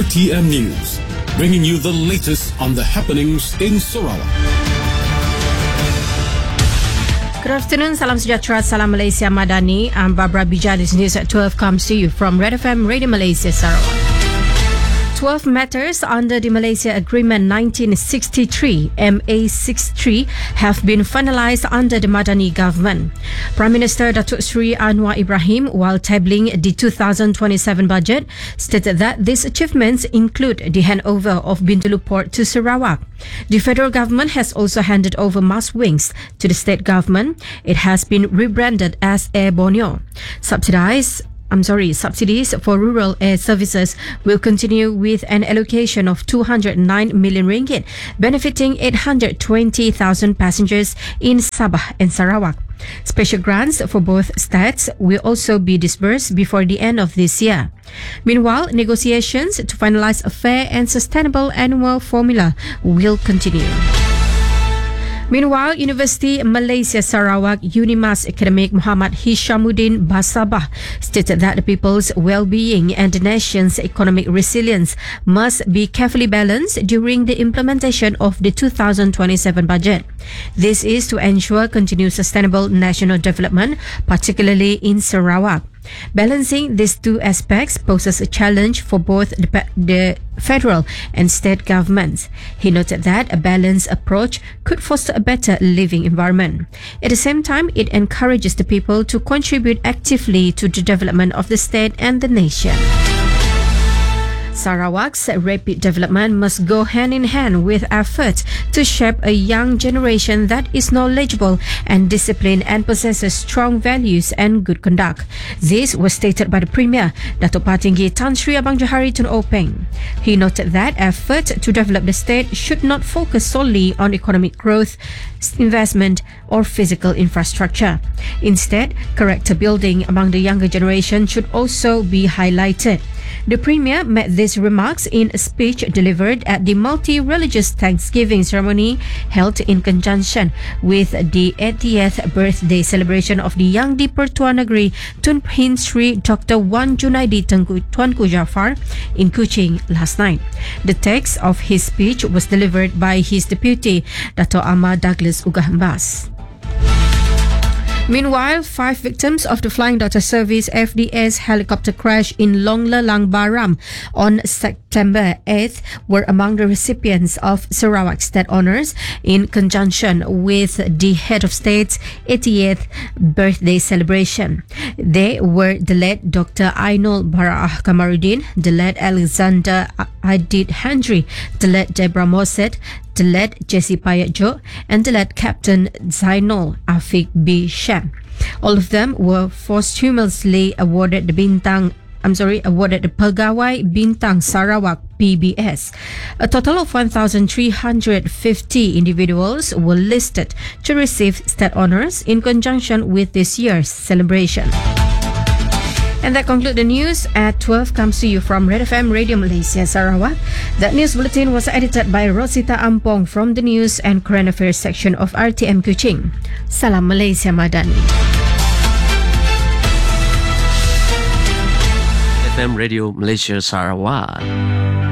RTM News, bringing you the latest on the happenings in Sarawak. Good afternoon, salam sejahtera, salam Malaysia Madani. I'm Barbara Bijal. This news at 12 comes to you from Red FM Radio Malaysia Sarawak. 12 matters under the Malaysia Agreement 1963 MA63 have been finalised under the Madani government. Prime Minister Datuk Seri Anwar Ibrahim, while tabling the 2027 budget, stated that these achievements include the handover of Bintulu Port to Sarawak. The federal government has also handed over Mas Wings to the state government. It has been rebranded as Air Borneo. Subsidies for rural air services will continue with an allocation of 209 million ringgit, benefiting 820,000 passengers in Sabah and Sarawak. Special grants for both states will also be disbursed before the end of this year. Meanwhile, negotiations to finalize a fair and sustainable annual formula will continue. Meanwhile, University Malaysia Sarawak Unimas academic Muhammad Hishamuddin Basabah stated that the people's well-being and the nation's economic resilience must be carefully balanced during the implementation of the 2027 budget. This is to ensure continued sustainable national development, particularly in Sarawak. Balancing these two aspects poses a challenge for both the federal and state governments. He noted that a balanced approach could foster a better living environment. At the same time, it encourages the people to contribute actively to the development of the state and the nation. Sarawak's rapid development must go hand in hand with efforts to shape a young generation that is knowledgeable and disciplined and possesses strong values and good conduct. This was stated by the Premier, Datuk Patinggi Tan Sri Abang Johari Tun Openg. He noted that efforts to develop the state should not focus solely on economic growth, investment or physical infrastructure. Instead, character building among the younger generation should also be highlighted. The Premier made these remarks in a speech delivered at the multi-religious Thanksgiving ceremony held in conjunction with the 80th birthday celebration of the Yang di-Pertuan Negeri Tun Hin Sri Dr. Wan Junaidi Tuanku Jaafar in Kuching last night. The text of his speech was delivered by his deputy, Dato' Ahmad Douglas Ugahambas. Meanwhile, 5 victims of the Flying Doctor Service FDS helicopter crash in Long Lelang Baram on September 8th were among the recipients of Sarawak State Honours in conjunction with the Head of State's 80th birthday celebration. They were the late Dr. Ainul Bara'ah Kamaruddin, the late Alexander Adid Handri, the late Deborah Moset, the late Jesse Payatjo, and the late Captain Zainul Afiq B. Sham. All of them were posthumously awarded the Pegawai Bintang Sarawak PBS. A total of 1,350 individuals were listed to receive state honours in conjunction with this year's celebration. And that concludes the news at 12 comes to you from Red FM Radio Malaysia Sarawak. That news bulletin was edited by Rosita Ampong from the News and Current Affairs section of RTM Kuching. Salam Malaysia Madani. FM Radio Malaysia Sarawak.